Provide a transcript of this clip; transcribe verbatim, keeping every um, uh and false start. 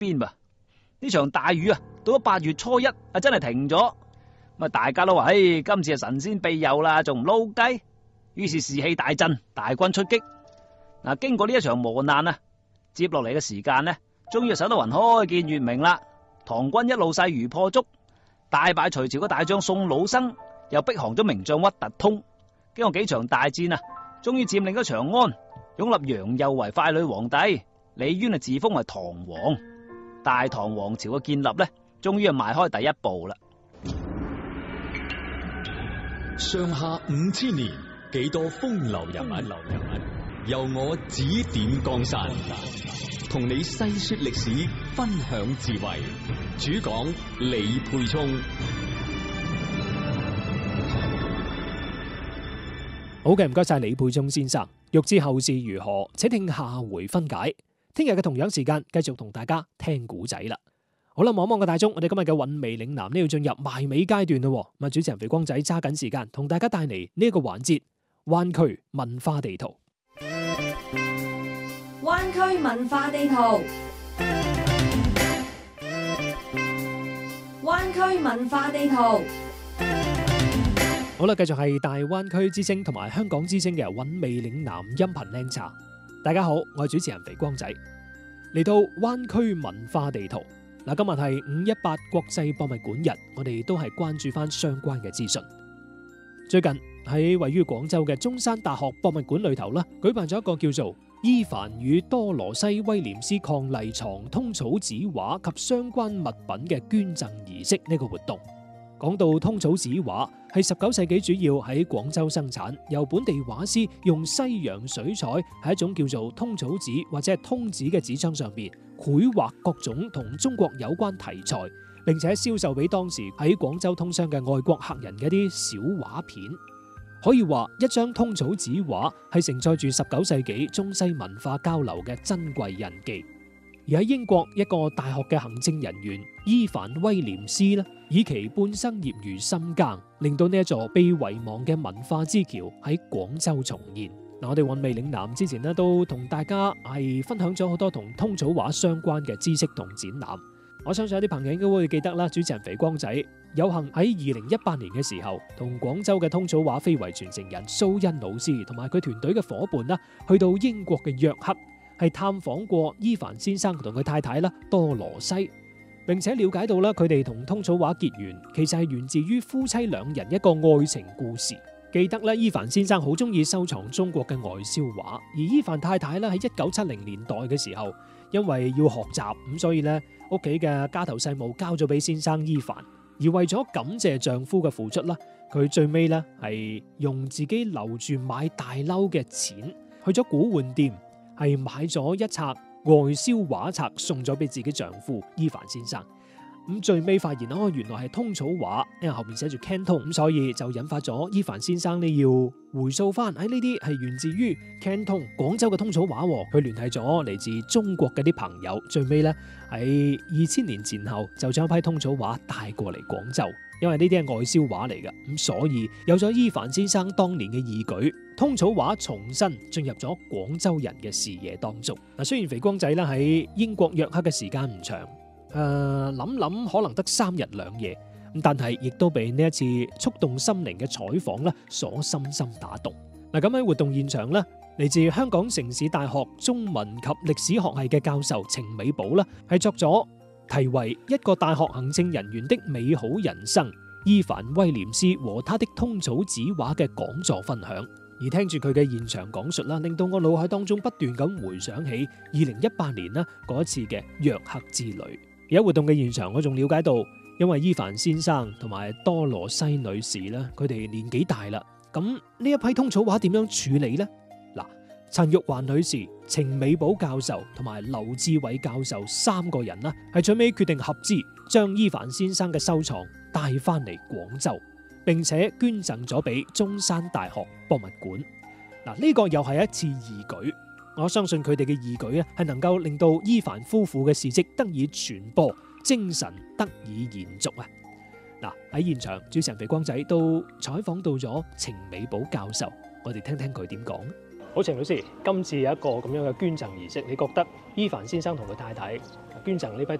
邊噃。呢場大雨啊，到咗八月初一啊，真係停咗。咁啊，大家都話：，唉，今次係神仙庇佑啦，仲唔撈雞？於是士氣大振，大軍出擊。嗱，經過呢一場磨難啊，接落嚟嘅時間呢，終於守得雲開見月明啦。唐軍一路勢如破竹，大敗隋朝嘅大將宋魯生，又逼降咗名將屈突通。經過幾場大戰啊，終於佔領咗長安，擁立楊佑為傀儡皇帝，李淵啊自封為唐王。大唐王朝嘅建立呢，終於係邁開第一步啦。 上下五千年，幾多風流人物，由我指點江山，同你細說歷史，分享智慧。主講李沛聰。 好嘅，唔該晒李沛聰先生。欲知後事如何，請聽下回分解。聽日嘅同樣時間，繼續同大家聽古仔啦。好啦，望望個大鐘，我哋今日嘅韻味嶺南呢要進入埋尾階段咯。咁啊，主持人肥光仔揸緊時間，同大家帶嚟呢一個環節——灣區文化地圖。 灣區文化地圖。灣區文化地圖。 好啦，繼續係大灣區之聲同埋香港之聲嘅韻味嶺南音頻靚茶。大家好，我係主持人肥光仔。嚟到灣區文化地圖嗱，今日係五一八國際博物館日，我哋都係關注翻相關嘅資訊。最近喺位於廣州嘅中山大學博物館裏頭啦，舉辦咗一個叫做伊凡與多羅西威廉斯伉儷床通草紙畫及相關物品嘅捐贈儀式呢個活動。講到通草紙畫，係十九世紀主要喺廣州生產，由本地畫師用西洋水彩喺一種叫做通草紙或者係通紙嘅紙張上邊繪畫各種同中國有關題材，並且銷售俾當時喺廣州通商嘅外國客人嘅一啲小畫片。可以話一張通草紙畫係承載住十九世紀中西文化交流嘅珍貴印記。而喺英國一個大學嘅行政人員伊凡威廉斯呢，以其半生業餘深耕，令到呢一座被遺忘嘅文化之橋喺廣州重現。嗱，我哋韻味嶺南之前呢都同大家係分享咗好多同通草畫相關嘅知識同展覽。我相信有啲朋友應該會記得啦，主持人肥光仔有幸喺二零一八年嘅時候，同廣州嘅通草畫非遺傳承人蘇欣老師同埋佢團隊嘅伙伴啦，去到英國嘅約克，係探訪過伊凡先生同佢太太啦多羅西，並且了解到啦佢哋同通草畫結緣，其實係源自於夫妻兩人一個愛情故事。記得咧，伊凡先生好中意收藏中國嘅外銷畫，而伊凡太太咧喺一九七零年代嘅時候，因為要學習咁，所以咧屋企嘅家頭細務交咗俾先生伊凡，而為咗感謝丈夫嘅付出啦，佢最尾咧係用自己留住買大褸嘅錢，去咗古玩店，係買咗一冊外銷畫冊送咗俾自己丈夫伊凡先生。咁最尾發現哦，原來係通草畫，因為後面寫住 Canton，咁所以就引發咗伊凡先生呢要回溯翻喺呢啲係源自於 Canton 廣州嘅通草畫。佢聯繫咗嚟自中國嘅啲朋友，最尾咧喺二千年前後就將一批通草畫帶過嚟廣州。因為呢啲係外銷畫嚟嘅，咁所以有咗伊凡先生當年嘅義舉，通草畫重新進入咗廣州人嘅視野當中。嗱，雖然肥光仔咧喺英國約克嘅時間唔長。誒，諗諗可能得三日兩夜，咁但係亦都被呢一次觸動心靈嘅採訪咧所深深打動。嗱，咁喺活動現場咧，嚟自香港城市大學中文及歷史學系嘅教授程美寶啦，係作咗題為《一個大學行政人員的美好人生：伊凡威廉斯和他的通草紙畫》嘅講座分享。而聽住佢嘅現場講述啦，令到我腦海當中不斷咁回想起二零一八年啦嗰一次嘅約克之旅。而喺活動嘅現場，我仲了解到，因為伊凡先生同埋多羅西女士咧，佢哋年紀大啦，咁呢一批通草畫點樣處理呢？嗱，陳玉環女士、程美寶教授同埋劉志偉教授三個人啦，係最尾決定合資將伊凡先生嘅收藏帶翻嚟廣州，並且捐贈咗俾中山大學博物館。嗱，呢個又係一次義舉。我相信佢哋嘅義舉咧，係能夠令到伊凡夫婦嘅事蹟得以傳播，精神得以延續啊！嗱，喺現場，主持人肥光仔都採訪到咗程美寶教授，我哋聽聽佢點講。 好，程老師，今次有一個咁樣嘅捐贈儀式，你覺得伊凡先生同佢太太捐贈呢批